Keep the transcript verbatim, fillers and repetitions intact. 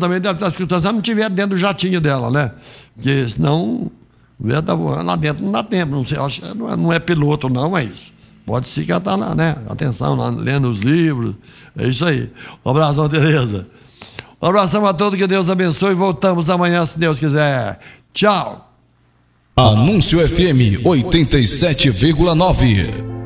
também deve estar escutando, se ela não estiver dentro do jatinho dela, né? Porque senão, ela tá voando lá dentro, não dá tempo, não sei, acho que não é, não é piloto não, mas pode ser que ela está lá, né? Atenção, lá, lendo os livros, é isso aí. Um abraço, dona Tereza. Um abração a todos, que Deus abençoe, voltamos amanhã, se Deus quiser. Tchau. Anúncio F M oitenta e sete vírgula nove.